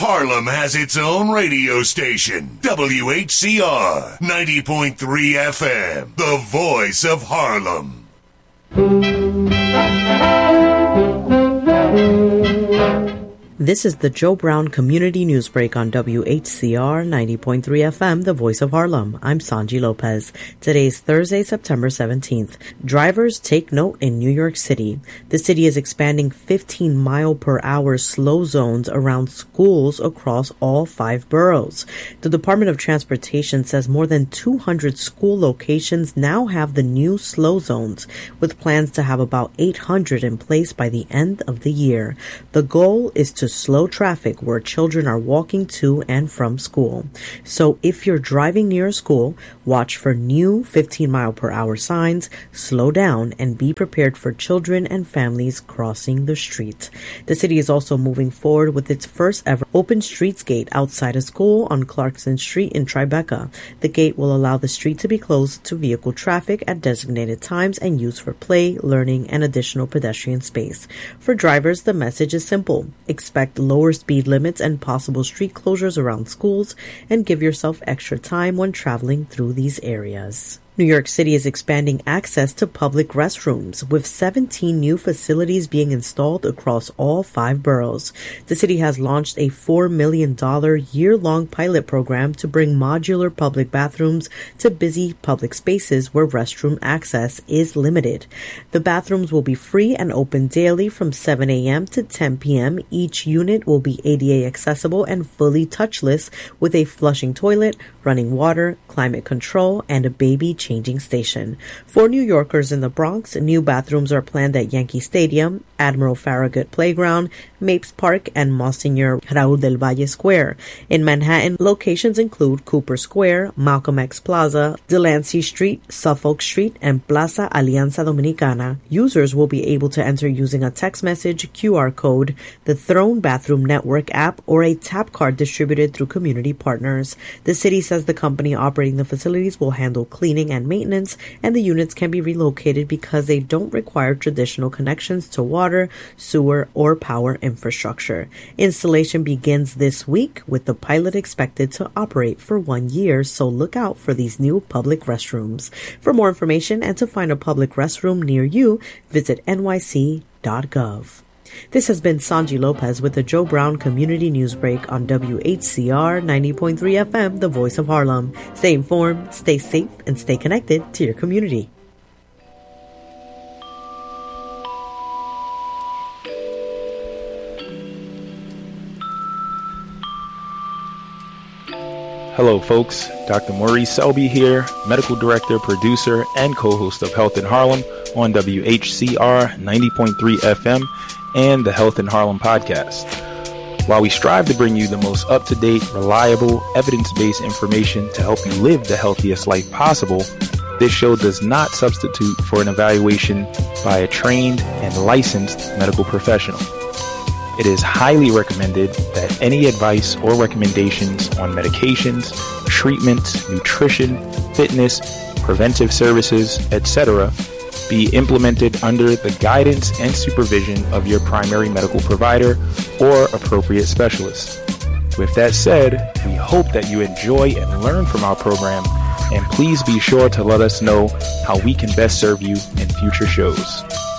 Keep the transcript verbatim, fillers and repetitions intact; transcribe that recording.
Harlem has its own radio station, W H C R ninety point three F M, the voice of Harlem. This is the Joe Brown Community Newsbreak on W H C R ninety point three F M, the voice of Harlem. I'm Sanji Lopez. Today is Thursday, September seventeenth. Drivers take note in New York City. The city is expanding fifteen mile per hour slow zones around schools across all five boroughs. The Department of Transportation says more than two hundred school locations now have the new slow zones, with plans to have about eight hundred in place by the end of the year. The goal is to slow traffic where children are walking to and from school. So if you're driving near a school, watch for new fifteen mile per hour signs, slow down, and be prepared for children and families crossing the street. The city is also moving forward with its first ever open streets gate outside a school on Clarkson Street in Tribeca. The gate will allow the street to be closed to vehicle traffic at designated times and used for play, learning, and additional pedestrian space. For drivers, the message is simple. Expect lower speed limits and possible street closures around schools, and give yourself extra time when traveling through these areas. New York City is expanding access to public restrooms, with seventeen new facilities being installed across all five boroughs. The city has launched a four million dollars year-long pilot program to bring modular public bathrooms to busy public spaces where restroom access is limited. The bathrooms will be free and open daily from seven a.m. to ten p.m. Each unit will be A D A accessible and fully touchless, with a flushing toilet, running water, climate control, and a baby changing station. For New Yorkers in the Bronx, new bathrooms are planned at Yankee Stadium, Admiral Farragut Playground, Mapes Park, and Monsignor Raúl del Valle Square. In Manhattan, locations include Cooper Square, Malcolm X Plaza, Delancey Street, Suffolk Street, and Plaza Alianza Dominicana. Users will be able to enter using a text message, Q R code, the Throne Bathroom Network app, or a tap card distributed through community partners. The city says the company operating the facilities will handle cleaning and maintenance, and the units can be relocated because they don't require traditional connections to water, sewer, or power infrastructure. Installation begins this week, with the pilot expected to operate for one year, so look out for these new public restrooms. For more information and to find a public restroom near you, visit N Y C dot gov. This has been Sanji Lopez with the Joe Brown Community Newsbreak on W H C R ninety point three F M, the voice of Harlem. Stay informed, stay safe, and stay connected to your community. Hello, folks. Doctor Maurice Selby here, medical director, producer, and co-host of Health in Harlem on W H C R ninety point three F M and the Health in Harlem podcast. While we strive to bring you the most up-to-date, reliable, evidence-based information to help you live the healthiest life possible, this show does not substitute for an evaluation by a trained and licensed medical professional. It is highly recommended that any advice or recommendations on medications, treatments, nutrition, fitness, preventive services, et cetera be implemented under the guidance and supervision of your primary medical provider or appropriate specialist. With that said, we hope that you enjoy and learn from our program, and please be sure to let us know how we can best serve you in future shows.